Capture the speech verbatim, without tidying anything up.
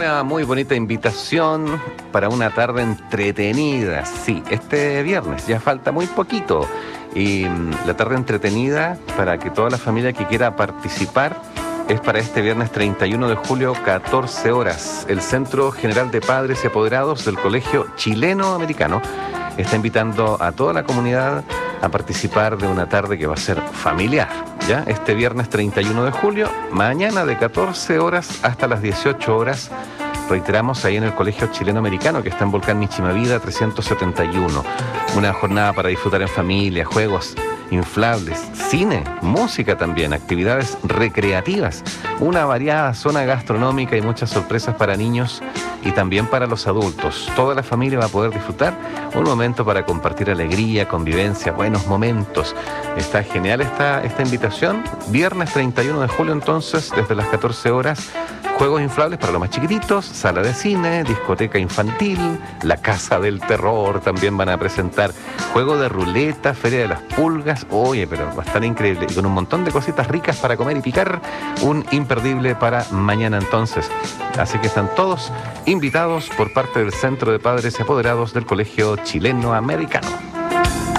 Una muy bonita invitación para una tarde entretenida. Sí, este viernes ya falta muy poquito. Y la tarde entretenida, para que toda la familia que quiera participar, es para este viernes treinta y uno de julio, catorce horas. El Centro General de Padres y Apoderados del Colegio Chileno Americano está invitando a toda la comunidad a participar de una tarde que va a ser familiar, ¿ya? Este viernes treinta y uno de julio, mañana de catorce horas hasta las dieciocho horas, reiteramos, ahí en el Colegio Chileno Americano, que está en Volcán Michimavida trescientos setenta y uno. Una jornada para disfrutar en familia, juegos inflables, cine, música también, actividades recreativas, una variada zona gastronómica y muchas sorpresas para niños y también para los adultos. Toda la familia va a poder disfrutar un momento para compartir alegría, convivencia, buenos momentos. Está genial esta, esta invitación. Viernes treinta y uno de julio, entonces, desde las catorce horas, juegos inflables para los más chiquititos, sala de cine, discoteca infantil, la Casa del Terror, también van a presentar juego de ruleta, feria de las pulgas. Oye, pero va a estar increíble, y con un montón de cositas ricas para comer y picar, un imperdible para mañana entonces. Así que están todos invitados por parte del Centro de Padres y Apoderados del Colegio Chileno Americano.